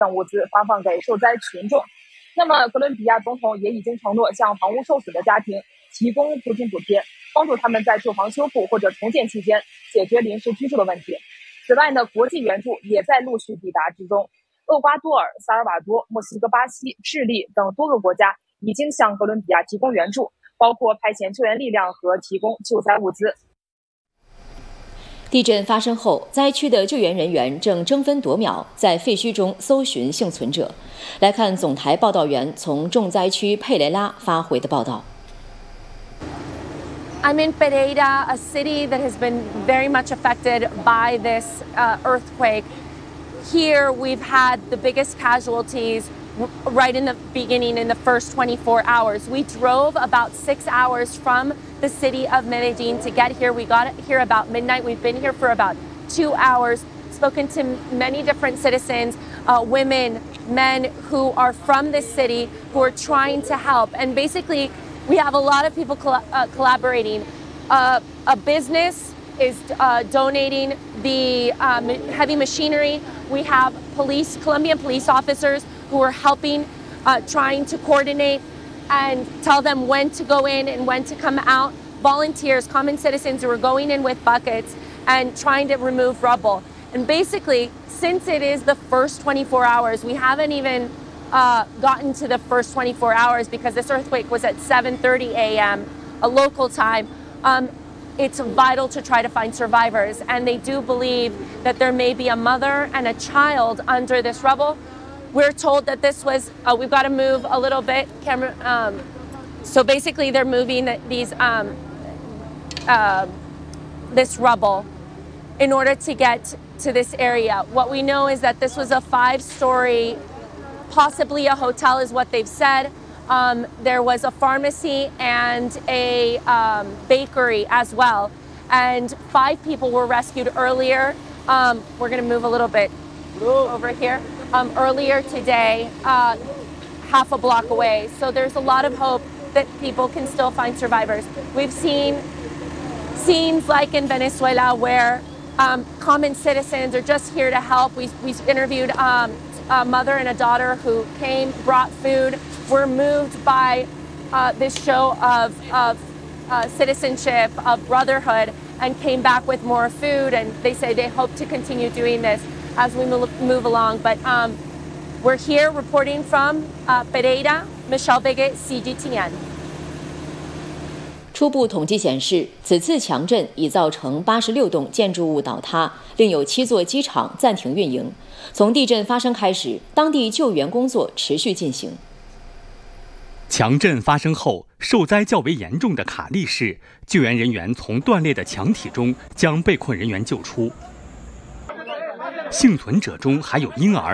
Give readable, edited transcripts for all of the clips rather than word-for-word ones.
等物资发放给受灾群众。那么，哥伦比亚总统也已经承诺向房屋受损的家庭提供租金补贴，帮助他们在住房修复或者重建期间解决临时居住的问题。此外呢，国际援助也在陆续抵达之中。厄瓜多尔、萨尔瓦多、墨西哥、巴西、智利等多个国家已经向哥伦比亚提供援助，包括派遣救援力量和提供救灾物资。 地震发生后，灾区的救援人员正争分夺秒在废墟中搜寻幸存者。来看总台报道员从重灾区佩雷拉发回的报道。 I'm in Pereira, a city that has been very much affected by this earthquake. Here we've had the biggest casualties right in the beginning, in the first 24 hours. We drove about 6 hours from the city of Medellin to get here. We got here about midnight. We've been here for about 2 hours, spoken to many different citizens, women, men who are from this city who are trying to help. And basically, we have a lot of people collaborating. A business is donating the heavy machinery. We have Colombian police officers who are helping, trying to coordinate and tell them when to go in and when to come out. Volunteers, common citizens who are going in with buckets and trying to remove rubble. And basically, since it is the first 24 hours, we haven't even gotten to the first 24 hours because this earthquake was at 7:30 a.m. a local time. It's vital to try to find survivors, and they do believe that there may be a mother and a child under this rubble. We're told that this was, we've got to move a little bit, camera. So basically they're moving this rubble in order to get to this area. What we know is that this was a 5-story, possibly a hotel is what they've said. There was a pharmacy and a bakery as well. And 5 people were rescued earlier. We're going to move a little bit over here. Earlier today, half a block away. So there's a lot of hope that people can still find survivors. We've seen scenes like in Venezuela where common citizens are just here to help. We interviewed a mother and a daughter who came, brought food, were moved by this show of citizenship, of brotherhood, and came back with more food. And they say they hope to continue doing this as we move along. But we're here reporting from Pereira. Michelle Bigot, CGTN。 初步统计显示，此次强震已造成86栋建筑物倒塌，另有7座机场暂停运营。从地震发生开始，当地救援工作持续进行。 强震发生后，受灾较为严重的卡利市，救援人员从断裂的墙体中将被困人员救出，幸存者中还有婴儿。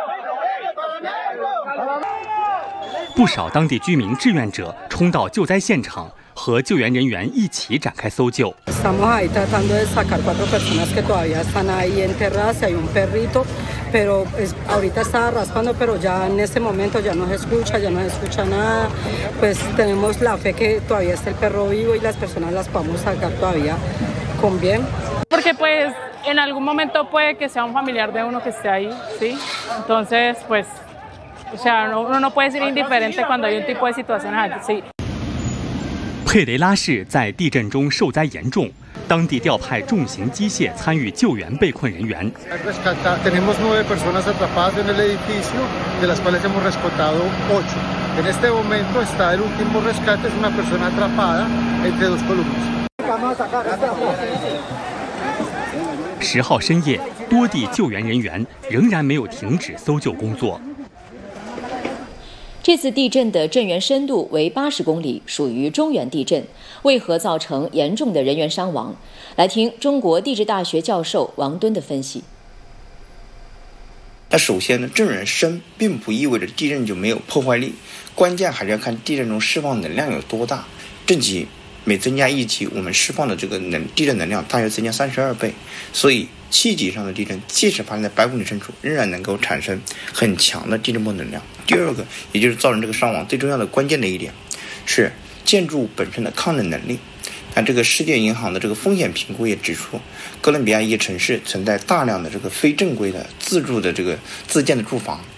不少当地居民志愿者冲到救灾现场，和救援人员一起展开搜救。 Estamos ahí tratando de sacar 4 personas que todavía están ahí enterradas. Hay un perrito, pero ahorita está raspando, pero ya en este momento ya no se escucha nada. Pues tenemos la fe que todavía está el perro vivo y las personas las podamos sacar todavía con bien. Porque pues en algún momento puede que sea un familiar de uno que esté ahí, ¿sí? Entonces, pues, o sea, uno no puede ser indiferente cuando hay un tipo de situaciones así. 佩雷拉市在地震中受灾严重，当地调派重型机械参与救援被困人员。 Tenemos 9 personas atrapadas en el edificio, de las cuales hemos rescatado 8. En este momento está el último rescate, es una persona atrapada entre 2 columnas. 10号深夜，多地救援人员仍然没有停止搜救工作。 这次地震的震源深度为80公里，属于中原地震。为何造成严重的人员伤亡？来听中国地质大学教授王敦的分析。 那首先呢，震源深并不意味着地震就没有破坏力，关键还是要看地震中释放能量有多大。震级每增加1级，我们释放的这个地震能量大约增加32倍，所以7级以上的地震，即使发生在100公里深处，仍然能够产生很强的地震波能量。第二个，也就是造成这个伤亡最重要的关键的一点，是建筑物本身的抗震能力。 看这个世界银行的这个风险评估也指出，哥伦比亚一些城市存在大量的这个非正规的自建的住房。